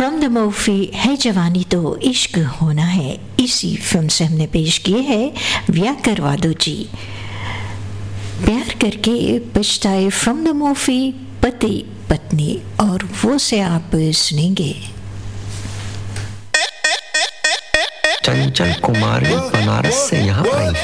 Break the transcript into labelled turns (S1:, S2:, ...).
S1: From the movie है जवानी तो इश्क होना है, इसी फिल्म से हमने पेश किए हैं व्या करवा दो जी। प्यार करके पछताए फ्रॉम द मूवी पति पत्नी, और वो से आप सुनेंगे।
S2: चंचल कुमारी बनारस से यहाँ आई।